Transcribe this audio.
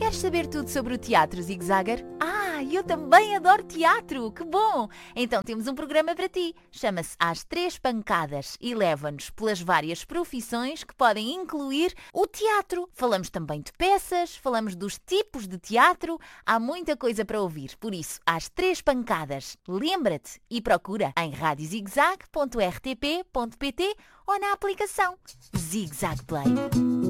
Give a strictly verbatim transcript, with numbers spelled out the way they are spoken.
Queres saber tudo sobre o teatro, Zig Zagger? Ah, eu também adoro teatro! Que bom! Então temos um programa para ti. Chama-se Às Três Pancadas e leva-nos pelas várias profissões que podem incluir o teatro. Falamos também de peças, falamos dos tipos de teatro. Há muita coisa para ouvir. Por isso, Às Três Pancadas, lembra-te e procura em rádio zigzag ponto r t p ponto p t ou na aplicação Zig Zag Play.